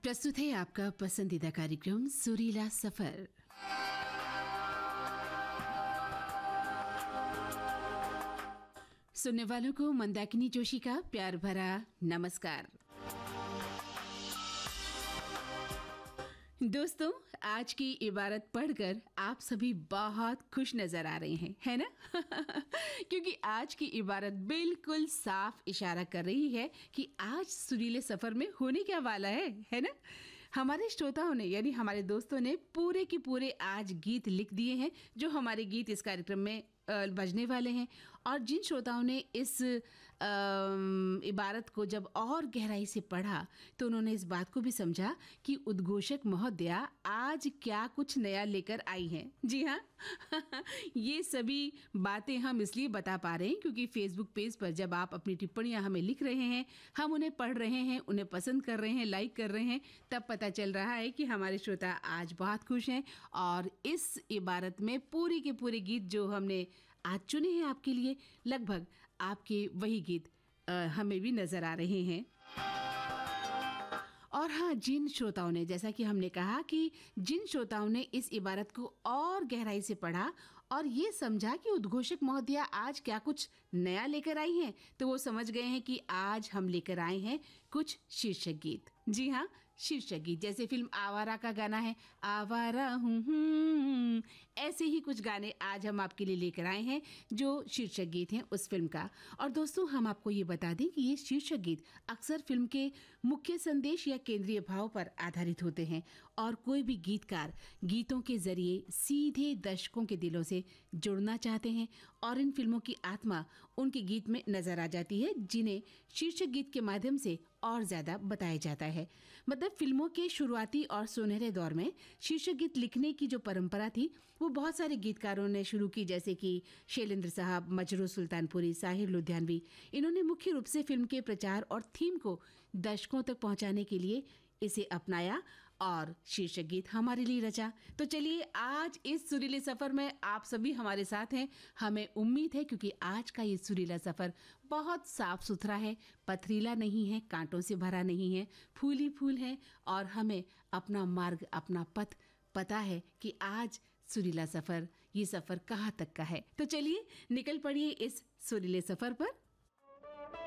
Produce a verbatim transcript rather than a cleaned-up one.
प्रस्तुत है आपका पसंदीदा कार्यक्रम सुरीला सफर। सुनने वालों को मंदाकिनी जोशी का प्यार भरा नमस्कार। दोस्तों, आज की इबारत पढ़कर आप सभी बहुत खुश नजर आ रहे हैं, है ना? क्योंकि आज की इबारत बिल्कुल साफ इशारा कर रही है कि आज सुरीले सफर में होने क्या वाला है, है ना? हमारे श्रोताओं ने यानी हमारे दोस्तों ने पूरे के पूरे आज गीत लिख दिए हैं जो हमारे गीत इस कार्यक्रम में बजने वाले हैं। और जिन श्रोताओं ने इस इबारत को जब और गहराई से पढ़ा तो उन्होंने इस बात को भी समझा कि उद्घोषक महोदया आज क्या कुछ नया लेकर आई हैं। जी हाँ, ये सभी बातें हम इसलिए बता पा रहे हैं क्योंकि फेसबुक पेज पर जब आप अपनी टिप्पणियां हमें लिख रहे हैं, हम उन्हें पढ़ रहे हैं, उन्हें पसंद कर रहे हैं, लाइक कर रहे हैं, तब पता चल रहा है कि हमारे श्रोता आज बहुत खुश हैं। और इस इबारत में पूरी के पूरे गीत जो हमने आज चुने हैं आपके लिए, लगभग आपके वही गीत आ, हमें भी नजर आ रहे हैं। और हाँ, जिन श्रोताओं ने, जैसा कि हमने कहा कि जिन श्रोताओं ने इस इबारत को और गहराई से पढ़ा और ये समझा कि उद्घोषक महोदया आज क्या कुछ नया लेकर आई हैं, तो वो समझ गए हैं कि आज हम लेकर आए हैं कुछ शीर्षक गीत। जी हाँ, शीर्षक गीत, जैसे फिल्म आवारा का गाना है आवारा हूँ हूँ, ऐसे ही कुछ गाने आज हम आपके लिए लेकर आए हैं जो शीर्षक गीत हैं उस फिल्म का। और दोस्तों, हम आपको ये बता दें कि ये शीर्षक गीत अक्सर फिल्म के मुख्य संदेश या केंद्रीय भाव पर आधारित होते हैं और कोई भी गीतकार गीतों के जरिए सीधे दर्शकों के दिलों से जुड़ना चाहते हैं और इन फिल्मों की आत्मा उनके गीत में नजर आ जाती है, जिन्हें शीर्षक गीत के माध्यम से और ज्यादा बताया जाता है। मतलब फिल्मों के शुरुआती और सुनहरे दौर में शीर्षक गीत लिखने की जो परंपरा थी वो बहुत सारे गीतकारों ने शुरू की, जैसे कि शैलेंद्र साहब, मजरू सुल्तानपुरी, साहिर लुधियानवी। इन्होंने मुख्य रूप से फिल्म के प्रचार और थीम को दर्शकों तक पहुंचाने के लिए इसे अपनाया और शीर्षक गीत हमारे लिए रचा। तो चलिए, आज इस सुरीले सफर में आप सभी हमारे साथ हैं। हमें उम्मीद है क्योंकि आज का ये सुरीला सफर बहुत साफ सुथरा है, पथरीला नहीं है, कांटों से भरा नहीं है, फूल ही फूल है और हमें अपना मार्ग, अपना पथ पता है कि आज सुरीला सफर, ये सफर कहाँ तक का है। तो चलिए निकल पड़िए इस सुरीले सफर पर।